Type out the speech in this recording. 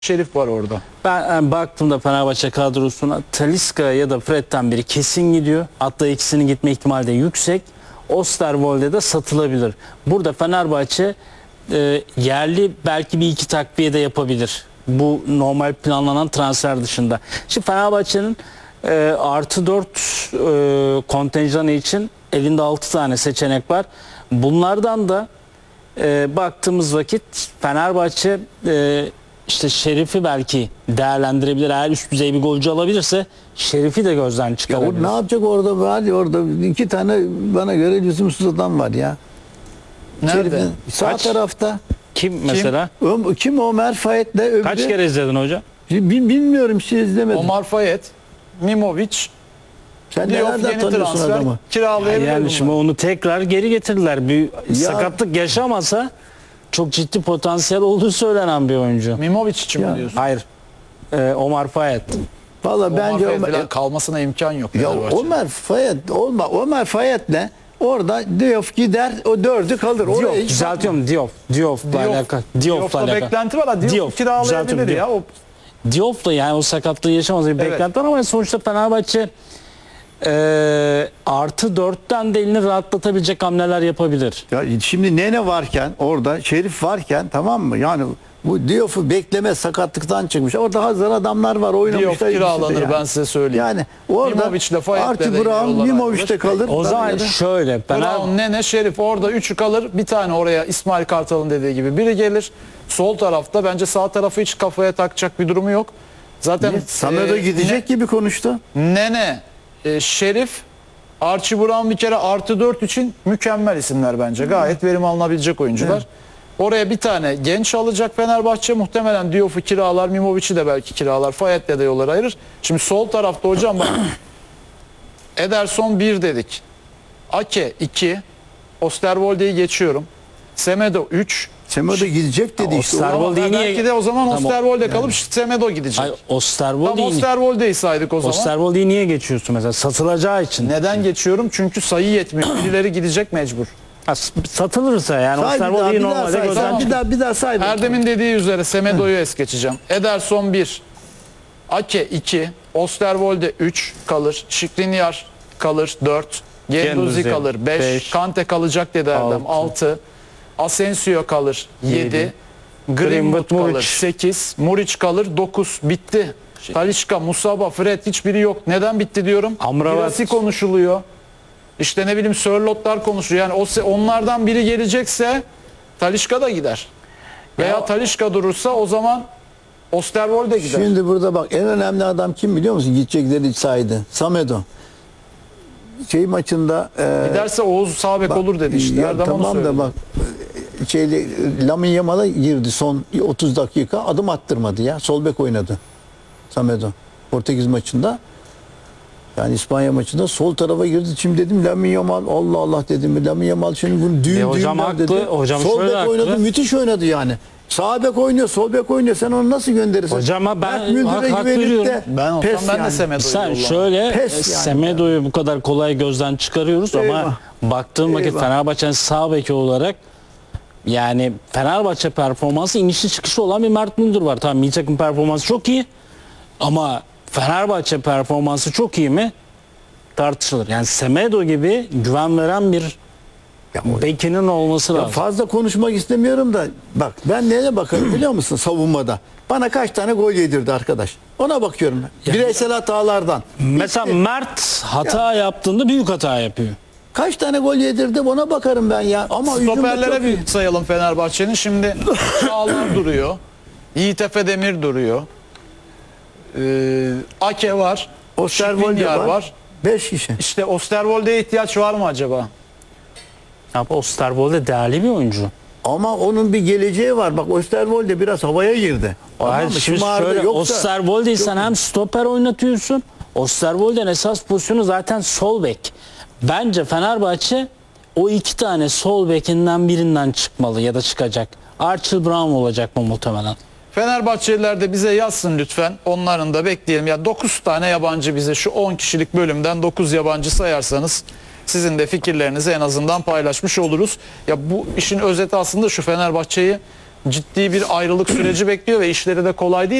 Şerif var orada. Ben baktığımda Fenerbahçe kadrosuna Talisca ya da Fred'den biri kesin gidiyor. Hatta ikisinin gitme ihtimali de yüksek. Osterwolde de satılabilir. Burada Fenerbahçe yerli belki bir iki takviye de yapabilir. Bu normal planlanan transfer dışında. Şimdi Fenerbahçe'nin artı 4 kontenjanı için elinde 6 tane seçenek var. Bunlardan da baktığımız vakit Fenerbahçe işte Şerif'i belki değerlendirebilir. Eğer üst düzey bir golcü alabilirse Şerif'i de gözden Ya çıkarabilir. ne yapacak orada? Hadi orada iki tane bana göre lüzumsuz adam var ya. Nerede? Şerif'in sağ Kaç? tarafta. Kim mesela? Kim Ömer Fayet'le öbürü? Kaç kere izledin hocam? Bilmiyorum, hiç izlemedim. Omar Fayet, Mimovic, Sen Diouf nereden yeni tanıyorsun transfer, adamı? kiralayabilir Yani bunlar. şimdi onu tekrar geri getirdiler. Bir sakatlık yaşamasa çok ciddi potansiyel olduğu söylenen bir oyuncu. Mimovic için Ya. mi diyorsun? Hayır. Omar Fayet. Valla Omar bence Fayet falan kalmasına imkan yok. ya Fenerbahçe'nin. Ömer Fayet'le orada Diouf gider, o dördü kalır. Oraya Diop, hiç düzeltiyorum Diop'la alakalı. Diof'la beklenti var ha. Diouf Diop, kiralayabilir düzeltiyorum, ya. O Diop'la yani o sakatlığı yaşamaz bir Evet. beklenti var ama sonuçta Fenerbahçe artı 4'ten de elini rahatlatabilecek hamleler yapabilir. Ya şimdi Nene varken, orada Şerif varken, tamam mı? Yani bu Diouf'u bekleme, sakatlıktan çıkmış. Orada hazır adamlar var, Diouf oynamışlar. ikisi de kiralanır yani. ben size söyleyeyim. Yani orada Mimovic'le Fayet'le Archie de Brown, yollar Mimovic de ayrılır. kalır. O zaman şöyle Brown, Nene, Şerif orada üçü kalır. Bir tane oraya İsmail Kartal'ın dediği gibi biri gelir. Sol tarafta bence sağ tarafı hiç kafaya takacak bir durumu yok. Zaten Samet'e gidecek gibi konuştu. Nene, Şerif, Archie Brown bir kere artı 4 için mükemmel isimler bence. Gayet verim alınabilecek oyuncular. Evet. Oraya bir tane genç alacak Fenerbahçe. Muhtemelen Diouf'u kiralar, Mimovic'i de belki kiralar. Fayet'le de yollar ayırır. Şimdi sol tarafta hocam bak. Ederson 1 dedik. Ake 2. Osterwolde'yi geçiyorum. Semedo 3. Semedo gidecek dedi işte. Osterwolde niye- Belki de o zaman Tamam. Osterwolde kalıp Semedo gidecek. Hayır, Tam Osterwolde'yi Osterwolde'yi saydık o zaman. Osterwolde'yi niye geçiyorsun mesela? Satılacağı için. Neden geçiyorum? Çünkü sayı yetmiyor. Birileri gidecek mecbur. Ha, satılırsa yani Say bir daha, Osterwolde'yi bir daha normalde say. gözden Bir daha say. bakayım. Erdem'in dediği üzere Semedo'yu es geçeceğim. Ederson 1, Ake 2, Osterwolde 3 kalır. Skriniar kalır 4, Guendouzi Guendouzi kalır 5, beş, Kante kalacak dedi Erdem 6, Asensio kalır 7, Greenwood kalır Muric. 8, Muric kalır 9. Bitti. Talisca, Musaba, Fred hiçbiri yok. Neden bitti diyorum? Amrabat. Girassi konuşuluyor. İşte ne bileyim Sörlotlar konuşuyor. Yani onlardan biri gelecekse Talisca da gider. Veya Talisca durursa o zaman Osterwolde gider. Şimdi burada bak, en önemli adam kim biliyor musun? Gidecekleri saydı. Samedo. Şey maçında Giderse Oğuz sağ bek olur dedi işte. ya Erdem onu tamam da söyledi. bak, Lamine Yamal'a girdi son 30 dakika, adım attırmadı ya. Sol bek oynadı Samedo. Portekiz maçında. Yani İspanya maçında sol tarafa girdi. Şimdi dedim Lamine Yamal, Allah Allah dedim. Lamine Yamal şimdi bunu düğüm hocam düğümler haklı, dedi. hocam Sol şöyle bek oynadı, haklı. müthiş oynadı yani. Sağ bek oynuyor, sol bek oynuyor. Sen onu nasıl gönderirsin? Hocama ben Mert Müldür'e hak güvenip veriyorum. de Ben olsam pes ben de yani. Semedo'yu Sen yollarım. şöyle Pes yani. Semedo'yu bu kadar kolay gözden çıkarıyoruz ama Eyvah. baktığım vakit Eyvah. Fenerbahçe'nin sağ beki olarak yani Fenerbahçe performansı inişli çıkışlı olan bir Mert Müldür var. Tamam, milli takım performansı çok iyi ama Fenerbahçe performansı çok iyi mi? Tartışılır. Yani Semedo gibi güven veren bir bekinin olması Ya lazım. fazla konuşmak istemiyorum da bak, ben neye bakarım biliyor musun savunmada? Bana kaç tane gol yedirdi arkadaş? Ona bakıyorum ben. Bireysel hatalardan. Mesela Mert hata yaptığında büyük hata yapıyor. Kaç tane gol yedirdi ona bakarım ben ya. Ama hücumda Stoperlere çok- bir sayalım Fenerbahçe'nin. Şimdi Çağlar duruyor. Yiğit Efe Demir duruyor. Ake var. Osterwolde Skriniar var. 5 kişi. İşte Osterwolde'ye ihtiyaç var mı acaba? Ama Osterwolde değerli bir oyuncu. Ama onun bir geleceği var. Bak, Osterwolde biraz havaya girdi. Tamam Hayır, mı? şimdi Şımardı. şöyle Yoksa- Osterwolde'yi sen hem stoper oynatıyorsun. Osterwolde'nin esas pozisyonu zaten sol bek. Bence Fenerbahçe o iki tane sol bekinden birinden çıkmalı ya da çıkacak. Archie Brown olacak bu muhtemelen. Fenerbahçeliler de bize yazsın lütfen. Onların da bekleyelim. Ya 9 tane yabancı bize şu 10 kişilik bölümden 9 yabancı sayarsanız sizin de fikirlerinizi en azından paylaşmış oluruz. Ya bu işin özeti aslında şu: Fenerbahçe'yi ciddi bir ayrılık süreci bekliyor ve işleri de kolay değil.